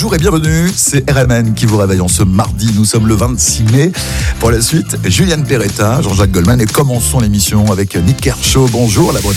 bonjour et bienvenue, c'est RMN qui vous réveille en ce mardi, nous sommes le 26 mai. Pour la suite, Juliane Perretta, Jean-Jacques Goldman et commençons l'émission avec Nick Kershaw. Bonjour la